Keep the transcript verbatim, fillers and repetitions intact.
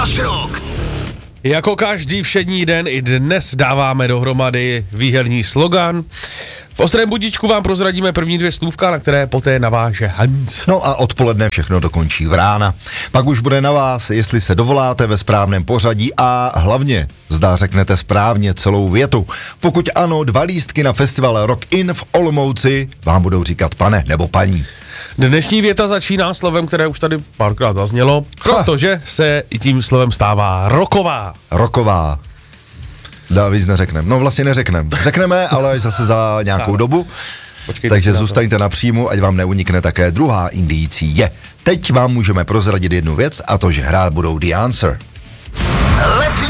Náš rok. Jako každý všední den i dnes dáváme dohromady výherní slogan. V Ostrém budíčku vám prozradíme první dvě slůvka, na které poté naváže Hans. No a odpoledne všechno dokončí Vrána. Pak už bude na vás, jestli se dovoláte ve správném pořadí a hlavně, zda řeknete správně celou větu. Pokud ano, dva lístky na festival Rock In v Olomouci vám budou říkat pane nebo paní. Dnešní věta začíná slovem, které už tady párkrát zaznělo, protože se i tím slovem stává roková. Roková. Dá víc neřekneme. No vlastně neřekneme. Řekneme, ale zase za nějakou dobu. Počkejte, takže zůstaňte na příjmu, ať vám neunikne také druhá indicí je. Teď vám můžeme prozradit jednu věc, a to, že hrát budou The Answer. Let's